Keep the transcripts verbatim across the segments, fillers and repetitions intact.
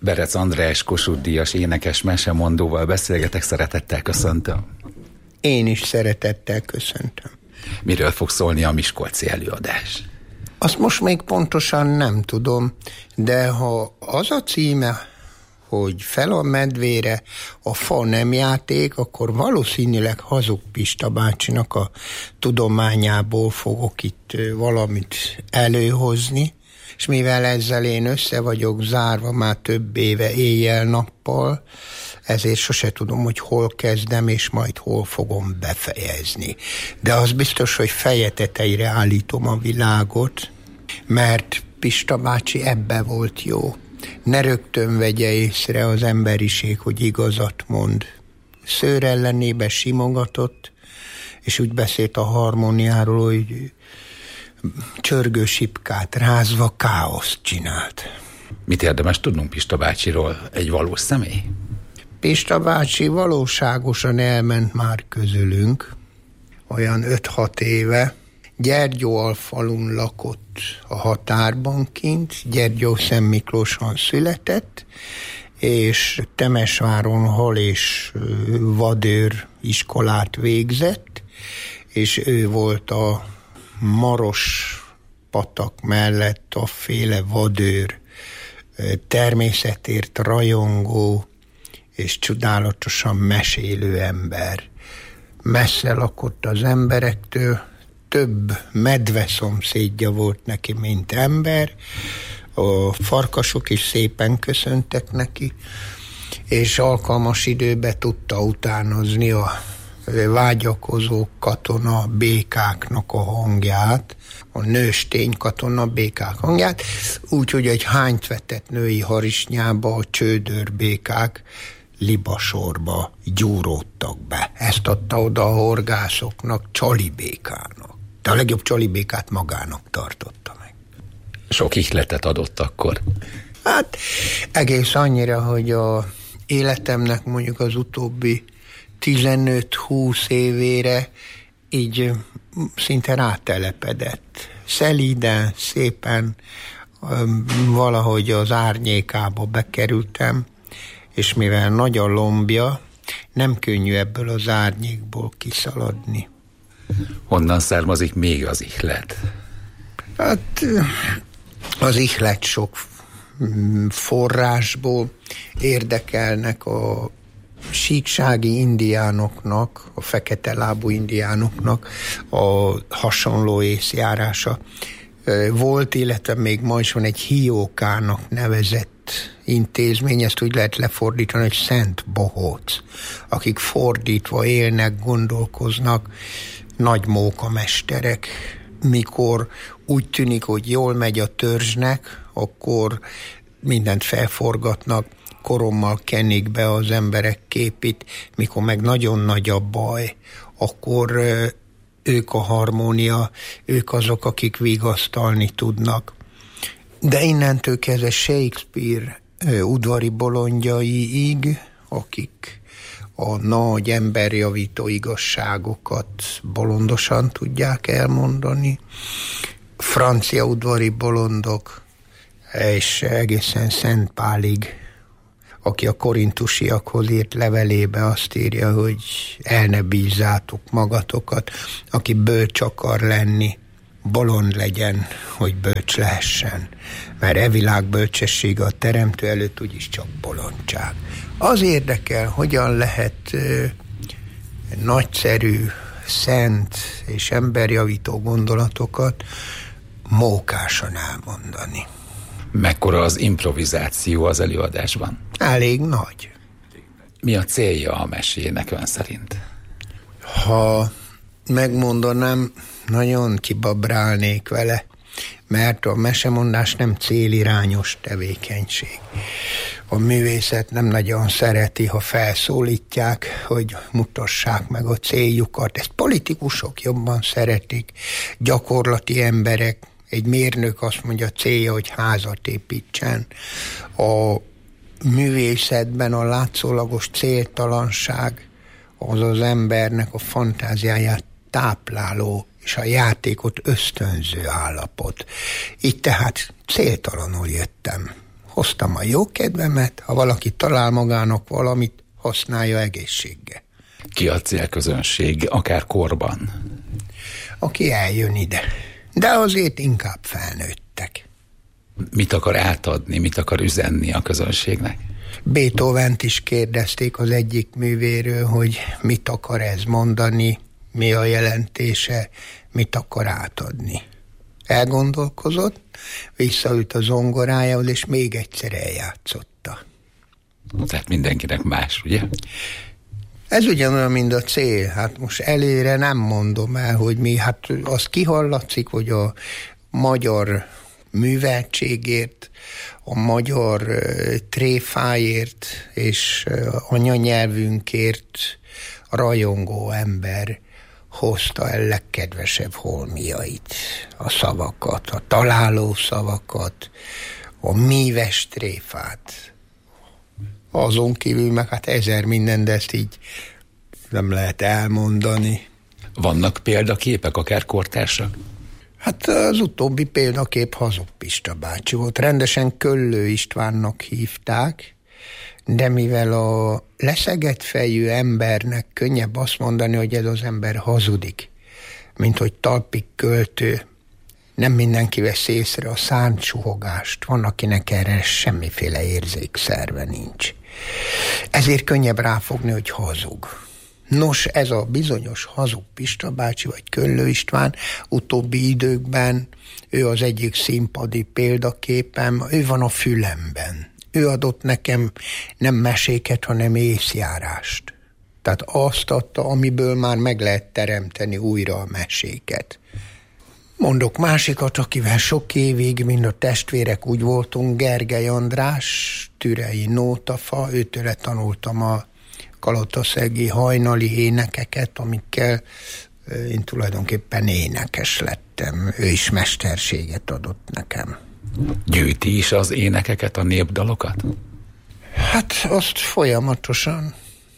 Berec András Kossuth-díjas énekes mesemondóval beszélgetek, szeretettel köszöntöm. Én is szeretettel köszöntöm. Miről fog szólni a miskolci előadás? Azt most még pontosan nem tudom, de ha az a címe, hogy Fel a medvére a fa nem játék, akkor valószínűleg Hazug Pista bácsinak a tudományából fogok itt valamit előhozni, és mivel ezzel én össze vagyok zárva már több éve éjjel-nappal, ezért sose tudom, hogy hol kezdem, és majd hol fogom befejezni. De az biztos, hogy feje tetejére állítom a világot, mert Pista bácsi ebbe volt jó. Ne rögtön vegye észre az emberiség, hogy igazat mond. Szőr ellenébe simogatott, és úgy beszélt a harmóniáról, hogy csörgő sipkát rázva káoszt csinált. Mit érdemes tudnunk Pista bácsiról? Egy valós személy? Pista bácsi valóságosan elment már közülünk, olyan öt-hat éve. Gyergyóalfalun lakott a határban kint, Gyergyószentmiklóson született, és Temesváron hal és vadőr iskolát végzett, és ő volt a Maros patak mellett a féle vadőr, természetért rajongó és csodálatosan mesélő ember. Messze lakott az emberektől, több medve szomszédja volt neki, mint ember. A farkasok is szépen köszöntek neki, és alkalmas időben tudta utánozni a vágyakozó katona békáknak a hangját, a nőstény katona békák hangját, úgyhogy egy hányt vetett női harisnyába a csődör békák libasorba gyúródtak be. Ezt adta oda a horgászoknak, csalibékának. De a legjobb csalibékát magának tartotta meg. Sok ihletet adott akkor? Hát egész annyira, hogy a életemnek mondjuk az utóbbi tizenöt-húsz évére így szinte rátelepedett. Szelíden, szépen valahogy az árnyékába bekerültem, és mivel nagy a lombja, nem könnyű ebből az árnyékból kiszaladni. Honnan származik még az ihlet? Hát az ihlet sok forrásból érdekelnek a síksági indiánoknak, a fekete lábú indiánoknak a hasonló észjárása volt, illetve még ma is van egy hiókának nevezett intézmény, ezt úgy lehet lefordítani, hogy Szent Bohóc, akik fordítva élnek, gondolkoznak, nagy mókamesterek. Mikor úgy tűnik, hogy jól megy a törzsnek, akkor mindent felforgatnak, korommal kenik be az emberek képét, mikor meg nagyon nagy a baj, akkor ők a harmónia, ők azok, akik vigasztalni tudnak. De innentől kezdve Shakespeare udvari bolondjaiig, akik a nagy emberjavító igazságokat bolondosan tudják elmondani, francia udvari bolondok, és egészen Szent Pálig, aki a korintusiakhoz írt levelébe azt írja, hogy el ne bízzátok magatokat, aki bölcs akar lenni, bolond legyen, hogy bölcs lehessen. Mert e világ bölcsessége a teremtő előtt úgyis csak bolondság. Az érdekel, hogyan lehet ö, nagyszerű, szent és emberjavító gondolatokat mókásan elmondani. Mekkora az improvizáció az előadásban? Elég nagy. Mi a célja a mesének ön szerint? Ha megmondanám, nagyon kibabrálnék vele, mert a mesemondás nem célirányos tevékenység. A művészet nem nagyon szereti, ha felszólítják, hogy mutassák meg a céljukat. Ezt politikusok jobban szeretik, gyakorlati emberek. Egy mérnök azt mondja, célja, hogy házat építsen. A művészetben a látszólagos céltalanság az az embernek a fantáziáját tápláló és a játékot ösztönző állapot. Itt tehát céltalanul jöttem hoztam a jó kedvemet, ha valaki talál magának valamit, használja egészséggel. Ki a célközönség, akár korban? Aki eljön ide. De azért inkább felnőttek. Mit akar átadni, mit akar üzenni a közönségnek? Beethovent is kérdezték az egyik művéről, hogy mit akar ez mondani, mi a jelentése, mit akar átadni. Elgondolkozott, visszaült a zongorájához, és még egyszer eljátszotta. Tehát mindenkinek más, ugye? Ez ugyanolyan, mint a cél. Hát most elére nem mondom el, hogy mi, hát az kihallatszik, hogy a magyar műveltségért, a magyar uh, tréfáért és uh, anyanyelvünkért rajongó ember hozta el legkedvesebb holmiait, a szavakat, a találó szavakat, a míves tréfát. Azon kívül meg hát ezer minden, de ezt így nem lehet elmondani. Vannak példaképek, akár kortársak? Hát az utóbbi példakép Hazug Pista bácsi volt. Rendesen Köllő Istvánnak hívták, de mivel a leszegett fejű embernek könnyebb azt mondani, hogy ez az ember hazudik, mint hogy talpig költő, nem mindenki vesz észre a szántsuhogást, van, akinek erre semmiféle érzékszerve nincs. Ezért könnyebb ráfogni, hogy hazug. Nos, ez a bizonyos Hazug Pista bácsi, vagy Köllő István utóbbi időkben, ő az egyik színpadi példaképem, ő van a fülemben. Ő adott nekem nem meséket, hanem észjárást. Tehát azt adta, amiből már meg lehet teremteni újra a meséket. Mondok másikat, akivel sok évig, mind a testvérek úgy voltunk, Gergely András, Türei Nótafa, őtőle tanultam a kalotaszegi hajnali énekeket, amikkel én tulajdonképpen énekes lettem. Ő is mesterséget adott nekem. Gyűjti is az énekeket, a népdalokat? Hát azt folyamatosan,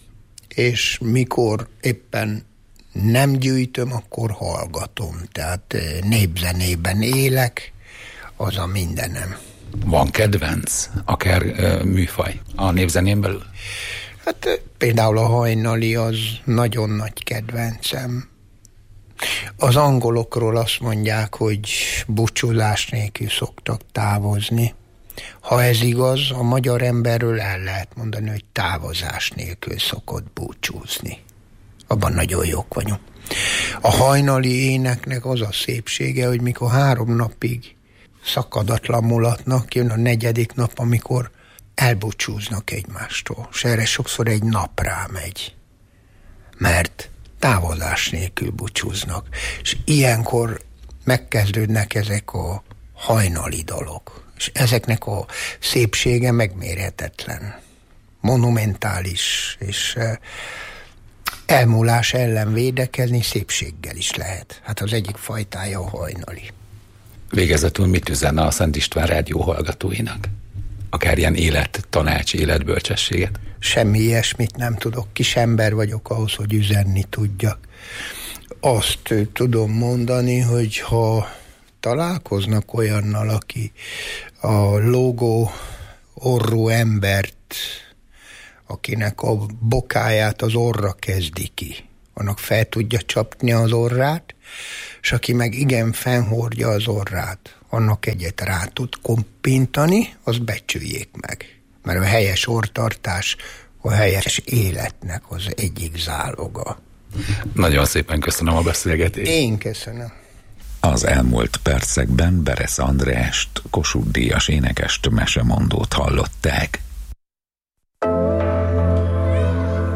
és mikor éppen nem gyűjtöm, akkor hallgatom. Tehát népzenében élek, az a mindenem. Van kedvenc, akár uh, műfaj a népzenén belül? Hát például a hajnali az nagyon nagy kedvencem. Az angolokról azt mondják, hogy búcsúzás nélkül szoktak távozni. Ha ez igaz, a magyar emberről el lehet mondani, hogy távozás nélkül szokott búcsúzni. Abban nagyon jók vagyunk. A hajnali éneknek az a szépsége, hogy mikor három napig szakadatlan mulatnak, jön a negyedik nap, amikor elbúcsúznak egymástól, és erre sokszor egy nap rámegy, mert távozás nélkül búcsúznak, és ilyenkor megkezdődnek ezek a hajnali dalok, és ezeknek a szépsége megmérhetetlen, monumentális, és elmúlás ellen védekezni szépséggel is lehet. Hát az egyik fajtája a hajnali. Végezetül mit üzenne a Szent István rádió hallgatóinak? Akár ilyen élettanács, életbölcsességet? Semmi ilyesmit nem tudok. Kis ember vagyok ahhoz, hogy üzenni tudjak. Azt tudom mondani, hogy ha találkoznak olyannal, aki a lógó orrú embert, akinek a bokáját az orra kezdi ki, annak fel tudja csapni az orrát, és aki meg igen fennhordja az orrát, annak egyet rá tud kompintani, azt becsüljék meg. Mert a helyes orrtartás a helyes életnek az egyik záloga. Nagyon szépen köszönöm a beszélgetést. Én köszönöm. Az elmúlt percekben Beresz Andrást, Kossuth-díjas énekest, mesemondót hallották.